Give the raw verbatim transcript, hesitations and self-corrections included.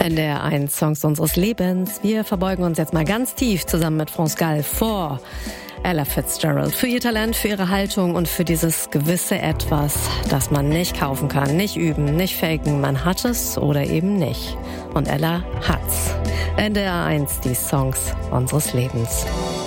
N D R eins Songs unseres Lebens. Wir verbeugen uns jetzt mal ganz tief zusammen mit France Gall vor Ella Fitzgerald. Für ihr Talent, für ihre Haltung und für dieses gewisse Etwas, das man nicht kaufen kann, nicht üben, nicht faken. Man hat es oder eben nicht. Und Ella hat's. N D R eins, die Songs unseres Lebens.